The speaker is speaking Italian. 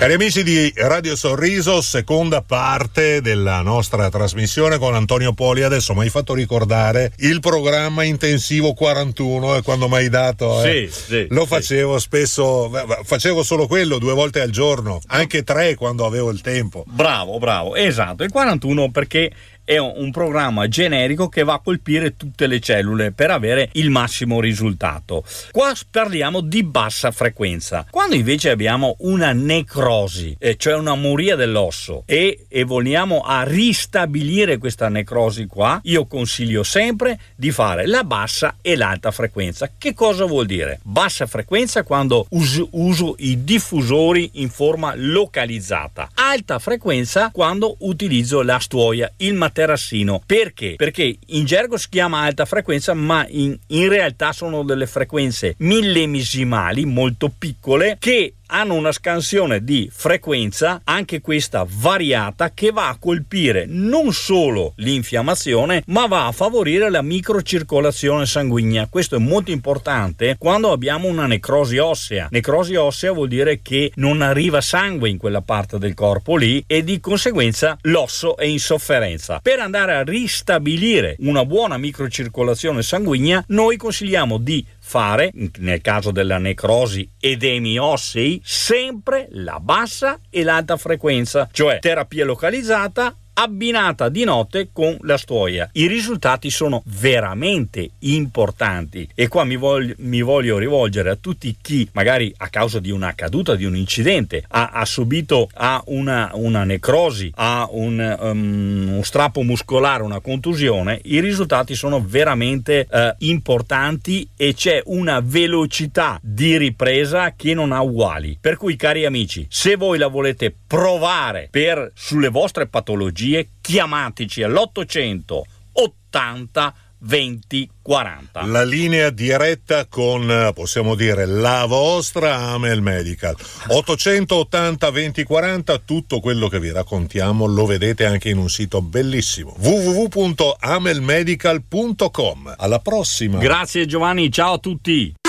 Cari amici di Radio Sorriso, seconda parte della nostra trasmissione con Antonio Poli. Adesso mi hai fatto ricordare il programma intensivo 41 e quando mi hai dato lo facevo spesso, facevo solo quello 2 volte al giorno, anche 3 quando avevo il tempo. Bravo, esatto, il 41 perché è un programma generico che va a colpire tutte le cellule per avere il massimo risultato. Qua parliamo di bassa frequenza. Quando invece abbiamo una necrosi, cioè una moria dell'osso, e vogliamo a ristabilire questa necrosi qua, io consiglio sempre di fare la bassa e l'alta frequenza. Che cosa vuol dire? Bassa frequenza quando uso i diffusori in forma localizzata. Alta frequenza quando utilizzo la stuoia, il materassino. Perché? Perché in gergo si chiama alta frequenza, ma in realtà sono delle frequenze millemesimali molto piccole che hanno una scansione di frequenza, anche questa variata, che va a colpire non solo l'infiammazione, ma va a favorire la microcircolazione sanguigna. Questo è molto importante quando abbiamo una necrosi ossea. Necrosi ossea vuol dire che non arriva sangue in quella parte del corpo lì e di conseguenza l'osso è in sofferenza. Per andare a ristabilire una buona microcircolazione sanguigna, noi consigliamo di fare, nel caso della necrosi edemi ossei, sempre la bassa e l'alta frequenza, cioè terapia localizzata abbinata di notte con la stuoia. I risultati sono veramente importanti e qua mi voglio rivolgere a tutti chi magari a causa di una caduta, di un incidente, ha subito una necrosi, ha un strappo muscolare, una contusione. I risultati sono veramente importanti e c'è una velocità di ripresa che non ha uguali. Per cui, cari amici, se voi la volete provare sulle vostre patologie, chiamateci all'800 80 20 40. La linea diretta con, possiamo dire, la vostra Amel Medical. 880 20 40, tutto quello che vi raccontiamo lo vedete anche in un sito bellissimo, www.amelmedical.com. Alla prossima. Grazie Giovanni, ciao a tutti.